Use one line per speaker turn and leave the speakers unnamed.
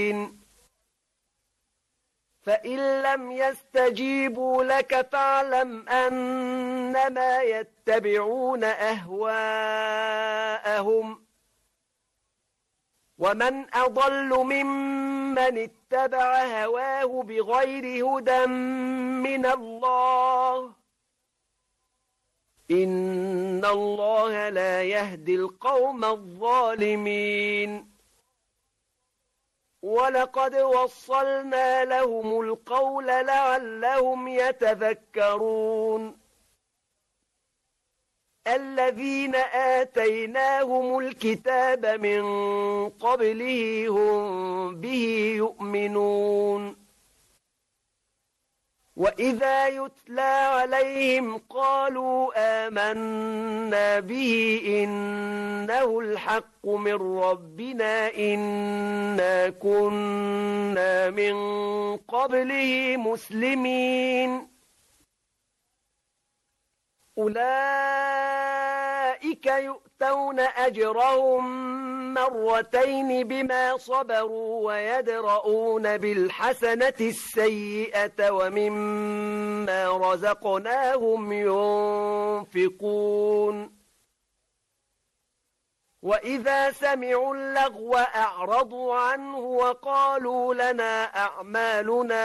فإن لم يستجيبوا لك فاعلم أنما يتبعون أهواءهم ومن أضل ممن اتبع هواه بغير هدى من الله إن الله لا يهدي القوم الظالمين ولقد وصلنا لهم القول لعلهم يتذكرون الذين آتيناهم الكتاب من قبله هم به يؤمنون وإذا يتلى عليهم قالوا آمنا به إنه الحق من ربنا إنا كنا من قبله مسلمين أولئك يؤتون أجرهم مرتين بما صبروا ويدرؤون بالحسنة السيئة ومما رزقناهم ينفقون وإذا سمعوا اللغو أعرضوا عنه وقالوا لنا أعمالنا